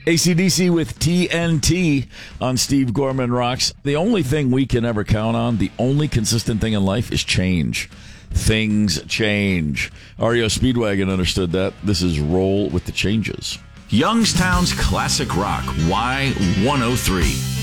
AC/DC with TNT on Steve Gorman Rocks. The only thing we can ever count on, the only consistent thing in life is change. Things change. REO Speedwagon understood that. This is Roll with the Changes. Youngstown's Classic Rock, Y103.